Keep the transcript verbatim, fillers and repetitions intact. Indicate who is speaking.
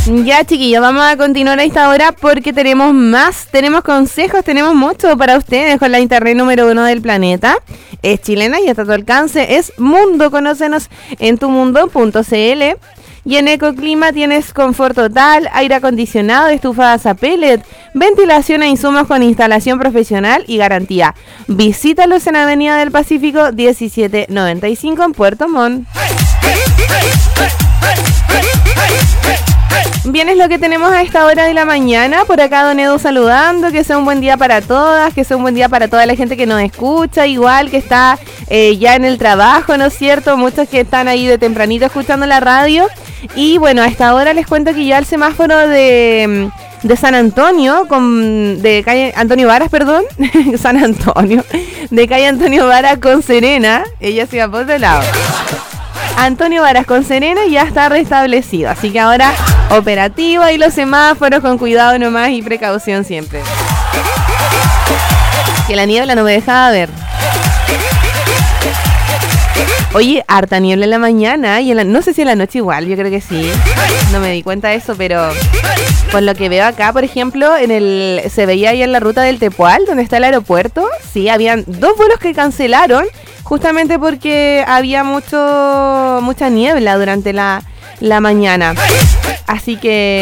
Speaker 1: Ya, chiquillos, vamos a continuar a esta hora porque tenemos más, tenemos consejos, tenemos mucho para ustedes con la internet número uno del planeta. Es chilena y está a tu alcance, es Mundo. Conócenos en tumundo punto cl. Y en Ecoclima tienes confort total, aire acondicionado, estufadas a pellet, ventilación e insumos con instalación profesional y garantía. Visítalos en Avenida del Pacífico diecisiete noventa y cinco en Puerto Montt. Bien, es lo que tenemos a esta hora de la mañana. Por acá Don Edu saludando, que sea un buen día para todas, que sea un buen día para toda la gente que nos escucha, igual que está eh, ya en el trabajo, ¿no es cierto? Muchos que están ahí de tempranito escuchando la radio. Y bueno, a esta hora les cuento que ya el semáforo de, de San Antonio, con, de calle Antonio Varas, perdón, San Antonio, de calle Antonio Varas con Serena, ella se va por otro lado. Antonio Varas con Serena ya está restablecido, así que ahora operativo y los semáforos con cuidado nomás y precaución siempre. Que la niebla no me dejaba ver. Oye, harta niebla en la mañana y en la, no sé si en la noche igual, yo creo que sí. No me di cuenta de eso, pero por lo que veo acá, por ejemplo, en el se veía ahí en la ruta del Tepual, donde está el aeropuerto, sí, habían dos vuelos que cancelaron justamente porque había mucho mucha niebla durante la, la mañana. Así que